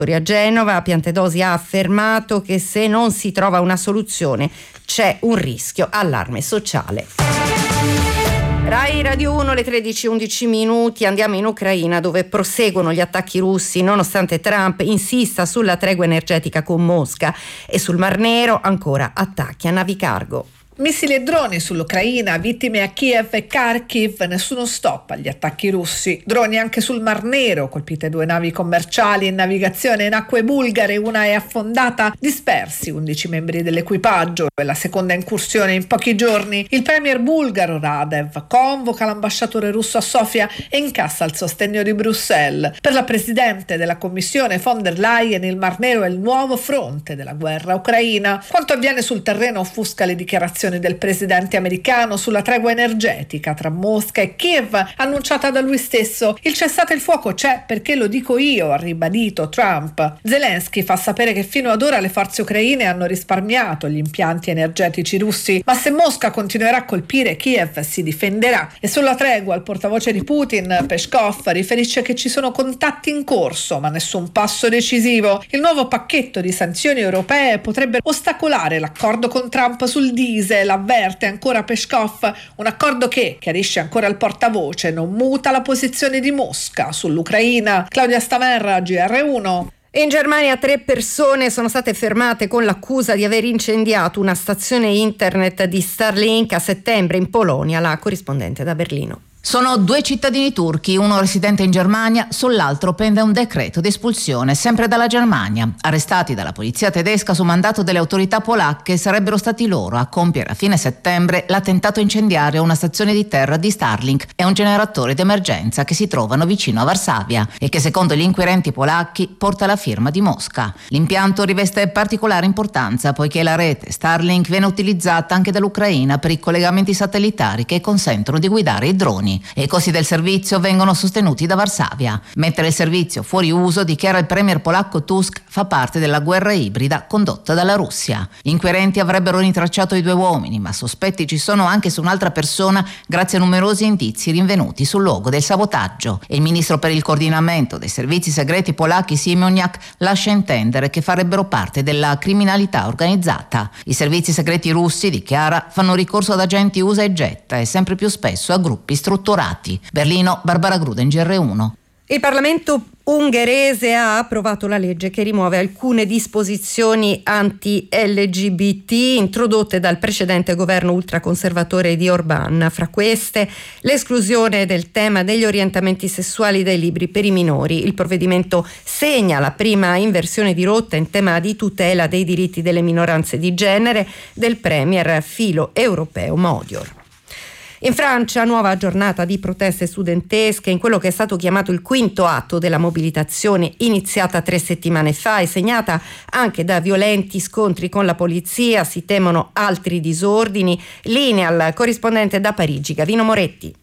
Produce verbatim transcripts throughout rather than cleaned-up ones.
A Genova Piantedosi ha affermato che se non si trova una soluzione c'è un rischio allarme sociale. Rai Radio uno, le tredici e undici minuti, andiamo in Ucraina dove proseguono gli attacchi russi nonostante Trump insista sulla tregua energetica con Mosca, e sul Mar Nero ancora attacchi a navi cargo. Missili e droni sull'Ucraina, vittime a Kiev e Kharkiv, nessuno stop agli attacchi russi. Droni anche sul Mar Nero, colpite due navi commerciali in navigazione in acque bulgare, una è affondata, dispersi undici membri dell'equipaggio. È la seconda incursione in pochi giorni. Il premier bulgaro Radev convoca l'ambasciatore russo a Sofia e incassa il sostegno di Bruxelles. Per la presidente della Commissione von der Leyen il Mar Nero è il nuovo fronte della guerra ucraina. Quanto avviene sul terreno offusca le dichiarazioni del presidente americano sulla tregua energetica tra Mosca e Kiev annunciata da lui stesso. Il cessate il fuoco c'è perché lo dico io, ha ribadito Trump. Zelensky fa sapere che fino ad ora le forze ucraine hanno risparmiato gli impianti energetici russi, ma se Mosca continuerà a colpire Kiev si difenderà. E sulla tregua il portavoce di Putin, Peskov, riferisce che ci sono contatti in corso ma nessun passo decisivo. Il nuovo pacchetto di sanzioni europee potrebbe ostacolare l'accordo con Trump sul diesel, avverte ancora Peskov, un accordo che, chiarisce ancora il portavoce, non muta la posizione di Mosca sull'Ucraina. Claudia Stamerra, G R uno. In Germania tre persone sono state fermate con l'accusa di aver incendiato una stazione internet di Starlink a settembre. In Polonia, la corrispondente da Berlino. Sono due cittadini turchi, uno residente in Germania, sull'altro pende un decreto di espulsione, sempre dalla Germania. Arrestati dalla polizia tedesca su mandato delle autorità polacche, sarebbero stati loro a compiere a fine settembre l'attentato incendiario a una stazione di terra di Starlink e un generatore d'emergenza che si trovano vicino a Varsavia e che, secondo gli inquirenti polacchi, porta la firma di Mosca. L'impianto riveste particolare importanza poiché la rete Starlink viene utilizzata anche dall'Ucraina per i collegamenti satellitari che consentono di guidare i droni. E i costi del servizio vengono sostenuti da Varsavia. Mettere il servizio fuori uso, dichiara il premier polacco Tusk, fa parte della guerra ibrida condotta dalla Russia. Gli inquirenti avrebbero rintracciato i due uomini, ma sospetti ci sono anche su un'altra persona grazie a numerosi indizi rinvenuti sul luogo del sabotaggio. E il ministro per il coordinamento dei servizi segreti polacchi Siemoniak lascia intendere che farebbero parte della criminalità organizzata. I servizi segreti russi, dichiara, fanno ricorso ad agenti usa e getta e sempre più spesso a gruppi strutturati. Berlino, Barbara Gruden, G R uno. Il Parlamento ungherese ha approvato la legge che rimuove alcune disposizioni anti-L G B T introdotte dal precedente governo ultraconservatore di Orbán. Fra queste, l'esclusione del tema degli orientamenti sessuali dai libri per i minori. Il provvedimento segna la prima inversione di rotta in tema di tutela dei diritti delle minoranze di genere del premier filo europeo Modior. In Francia, nuova giornata di proteste studentesche in quello che è stato chiamato il quinto atto della mobilitazione iniziata tre settimane fa e segnata anche da violenti scontri con la polizia. Si temono altri disordini. Linea al corrispondente da Parigi, Gavino Moretti.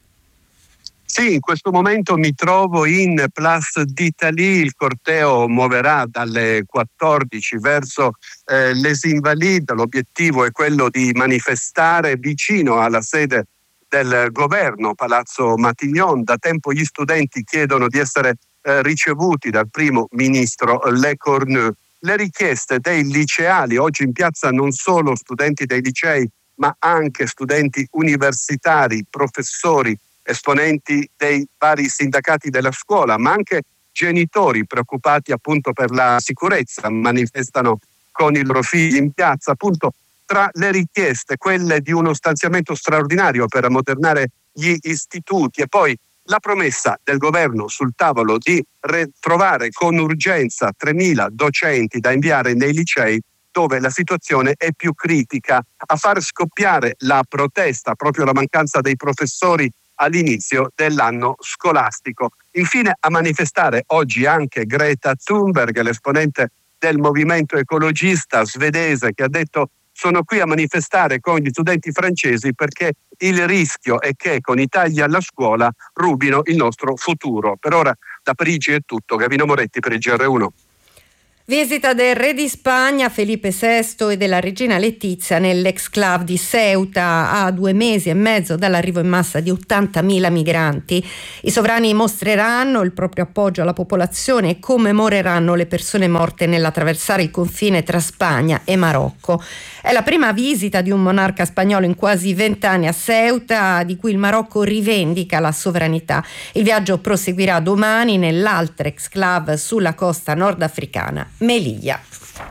Sì, in questo momento mi trovo in Place d'Italie. Il corteo muoverà dalle quattordici verso eh, Les Invalides. L'obiettivo è quello di manifestare vicino alla sede del governo, Palazzo Matignon. Da tempo gli studenti chiedono di essere eh, ricevuti dal primo ministro Lecornu. Le richieste dei liceali, oggi in piazza non solo studenti dei licei, ma anche studenti universitari, professori, esponenti dei vari sindacati della scuola, ma anche genitori preoccupati appunto per la sicurezza, manifestano con i loro figli in piazza. Appunto, tra le richieste, quelle di uno stanziamento straordinario per ammodernare gli istituti e poi la promessa del governo sul tavolo di trovare con urgenza tremila docenti da inviare nei licei dove la situazione è più critica, a far scoppiare la protesta, proprio la mancanza dei professori all'inizio dell'anno scolastico. Infine a manifestare oggi anche Greta Thunberg, l'esponente del movimento ecologista svedese, che ha detto: sono qui a manifestare con gli studenti francesi perché il rischio è che con i tagli alla scuola rubino il nostro futuro. Per ora da Parigi è tutto. Gavino Moretti per il G R uno. Visita del re di Spagna Felipe sesto e della regina Letizia nell'exclave di Ceuta a due mesi e mezzo dall'arrivo in massa di ottantamila migranti. I sovrani mostreranno il proprio appoggio alla popolazione e commemoreranno le persone morte nell'attraversare il confine tra Spagna e Marocco. È la prima visita di un monarca spagnolo in quasi vent'anni a Ceuta, di cui il Marocco rivendica la sovranità. Il viaggio proseguirà domani nell'altra exclave sulla costa nordafricana, Melilla.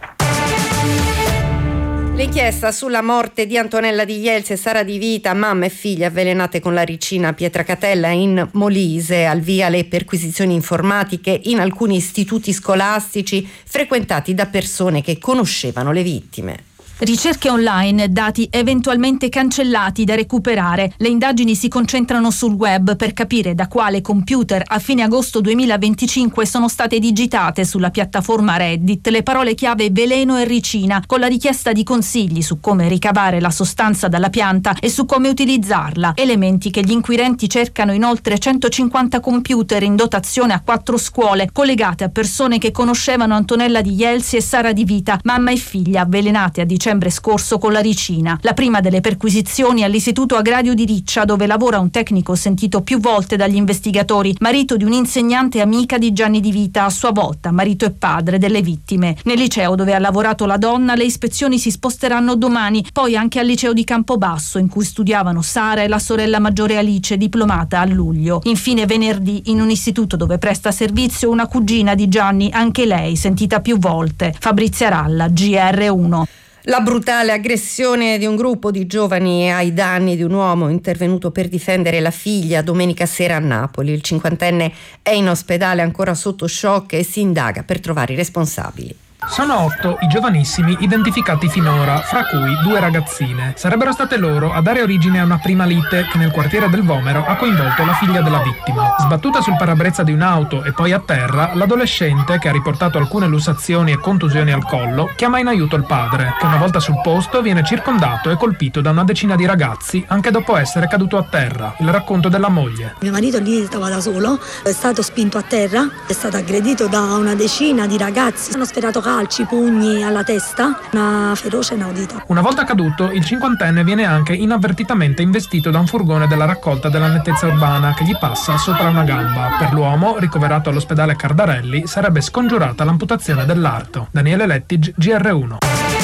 L'inchiesta sulla morte di Antonella Di Jelsi e Sara Di Vita, mamma e figlia avvelenate con la ricina Pietracatella in Molise, al via le perquisizioni informatiche in alcuni istituti scolastici frequentati da persone che conoscevano le vittime. Ricerche online, dati eventualmente cancellati da recuperare. Le indagini si concentrano sul web per capire da quale computer a fine agosto duemilaventicinque sono state digitate sulla piattaforma Reddit le parole chiave veleno e ricina, con la richiesta di consigli su come ricavare la sostanza dalla pianta e su come utilizzarla. Elementi che gli inquirenti cercano in oltre centocinquanta computer in dotazione a quattro scuole, collegate a persone che conoscevano Antonella Di Jelsi e Sara Di Vita, mamma e figlia avvelenate a dicembre scorso con la ricina. La prima delle perquisizioni all'Istituto Agrario di Riccia, dove lavora un tecnico sentito più volte dagli investigatori, marito di un'insegnante amica di Gianni Di Vita, a sua volta marito e padre delle vittime. Nel liceo dove ha lavorato la donna le ispezioni si sposteranno domani, poi anche al liceo di Campobasso in cui studiavano Sara e la sorella maggiore Alice, diplomata a luglio. Infine venerdì in un istituto dove presta servizio una cugina di Gianni, anche lei sentita più volte. Fabrizia Ralla, G R uno. La brutale aggressione di un gruppo di giovani ai danni di un uomo intervenuto per difendere la figlia domenica sera a Napoli. Il cinquantenne è in ospedale ancora sotto shock e si indaga per trovare i responsabili. Sono otto i giovanissimi identificati finora, fra cui due ragazzine. Sarebbero state loro a dare origine a una prima lite che nel quartiere del Vomero ha coinvolto la figlia della vittima. Sbattuta sul parabrezza di un'auto e poi a terra, l'adolescente, che ha riportato alcune lussazioni e contusioni al collo, chiama in aiuto il padre, che una volta sul posto viene circondato e colpito da una decina di ragazzi anche dopo essere caduto a terra. Il racconto della moglie. Mio marito lì stava da solo, è stato spinto a terra, è stato aggredito da una decina di ragazzi, hanno sferato calci, pugni alla testa, una feroce inaudita. Una volta caduto, il cinquantenne viene anche inavvertitamente investito da un furgone della raccolta della nettezza urbana che gli passa sopra una gamba. Per l'uomo, ricoverato all'ospedale Cardarelli, sarebbe scongiurata l'amputazione dell'arto. Daniele Lettig, G R uno.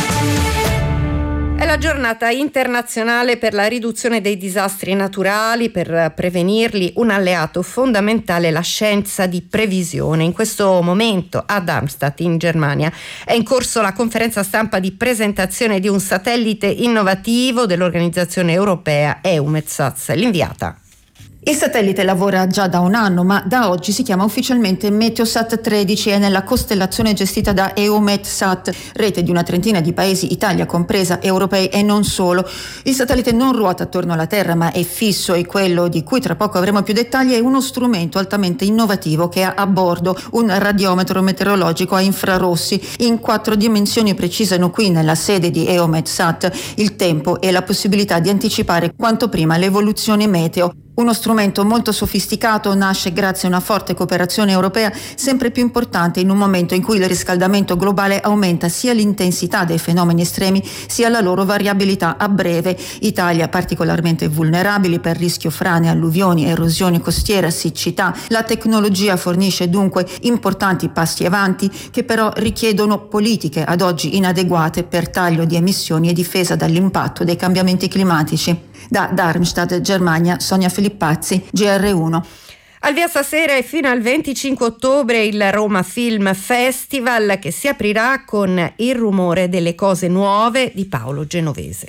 È la giornata internazionale per la riduzione dei disastri naturali. Per prevenirli, un alleato fondamentale è la scienza di previsione. In questo momento a Darmstadt, in Germania, è in corso la conferenza stampa di presentazione di un satellite innovativo dell'organizzazione europea EUMETSAT. L'inviata. Il satellite lavora già da un anno, ma da oggi si chiama ufficialmente Meteosat tredici e è nella costellazione gestita da EUMETSAT, rete di una trentina di paesi, Italia compresa, europei e non solo. Il satellite non ruota attorno alla Terra, ma è fisso, e quello di cui tra poco avremo più dettagli è uno strumento altamente innovativo che ha a bordo un radiometro meteorologico a infrarossi. In quattro dimensioni precisano qui nella sede di EUMETSAT il tempo e la possibilità di anticipare quanto prima l'evoluzione meteo. Uno strumento molto sofisticato, nasce grazie a una forte cooperazione europea sempre più importante in un momento in cui il riscaldamento globale aumenta sia l'intensità dei fenomeni estremi sia la loro variabilità a breve. Italia particolarmente vulnerabili per rischio frane, alluvioni, erosione costiera, siccità. La tecnologia fornisce dunque importanti passi avanti che però richiedono politiche ad oggi inadeguate per taglio di emissioni e difesa dall'impatto dei cambiamenti climatici. Da Darmstadt, Germania, Sonia Filippazzi, G R uno. Al via stasera e fino al venticinque ottobre il Roma Film Festival, che si aprirà con Il rumore delle cose nuove di Paolo Genovese.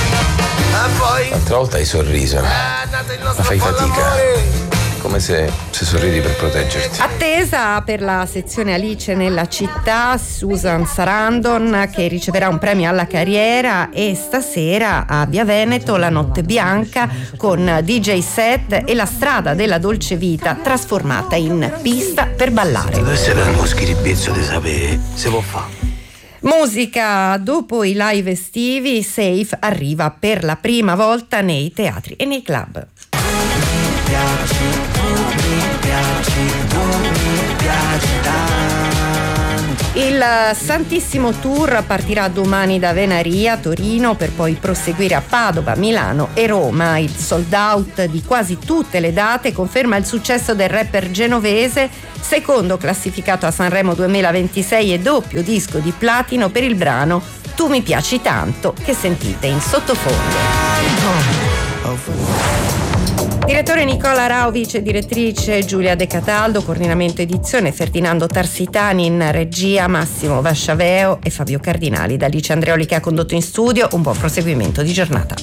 L'altra volta hai sorriso, ma fai fatica. Come se, se sorridi per proteggerti. Attesa per la sezione Alice nella città Susan Sarandon, che riceverà un premio alla carriera, e stasera a Via Veneto La Notte Bianca con D J set e la strada della dolce vita trasformata in pista per ballare. Deve essere uno schiribizzo di sapere se può fare. Musica. Dopo i live estivi, Safe arriva per la prima volta nei teatri e nei club. Mi piaci, tu mi piaci, tu mi piaci tanto. Il Santissimo Tour partirà domani da Venaria, Torino, per poi proseguire a Padova, Milano e Roma. Il sold out di quasi tutte le date conferma il successo del rapper genovese, secondo classificato a Sanremo duemilaventisei e doppio disco di platino per il brano Tu mi piaci tanto, che sentite in sottofondo. Direttore Nicola Rao, vice direttrice Giulia De Cataldo, coordinamento edizione Ferdinando Tarsitani, in regia Massimo Vasciaveo e Fabio Cardinali. Da Alice Andreoli che ha condotto in studio, un buon proseguimento di giornata.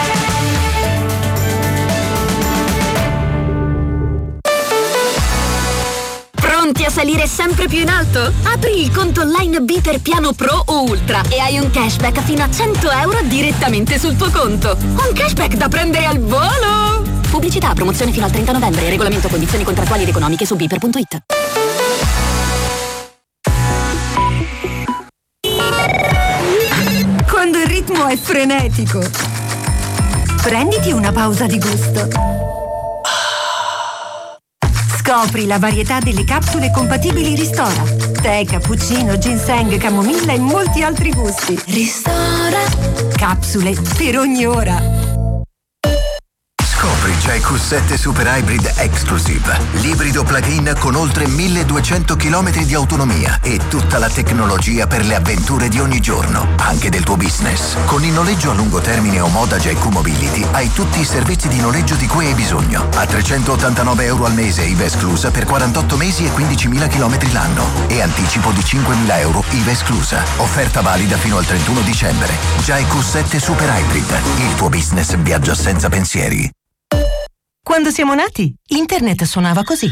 Pronti a salire sempre più in alto? Apri il conto online Biter Piano Pro o Ultra e hai un cashback fino a cento euro direttamente sul tuo conto. Un cashback da prendere al volo! Pubblicità, promozione fino al trenta novembre. Regolamento, condizioni contrattuali ed economiche su biter punto it. Quando il ritmo è frenetico, prenditi una pausa di gusto. Scopri la varietà delle capsule compatibili Ristora. Tè, cappuccino, ginseng, camomilla e molti altri gusti. Ristora. Capsule per ogni ora. Scopri J Q sette Super Hybrid Exclusive, l'ibrido plug-in con oltre milleduecento chilometri di autonomia e tutta la tecnologia per le avventure di ogni giorno, anche del tuo business. Con il noleggio a lungo termine o moda J Q Mobility hai tutti i servizi di noleggio di cui hai bisogno, a trecentottantanove euro al mese I V A esclusa per quarantotto mesi e quindicimila chilometri l'anno e anticipo di cinquemila euro I V A esclusa. Offerta valida fino al trentuno dicembre. J Q sette Super Hybrid, il tuo business viaggia senza pensieri. Quando siamo nati, internet suonava così.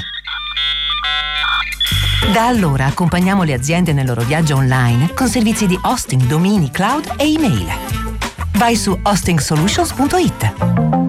Da allora accompagniamo le aziende nel loro viaggio online con servizi di hosting, domini, cloud e email. Vai su hosting solutions punto it.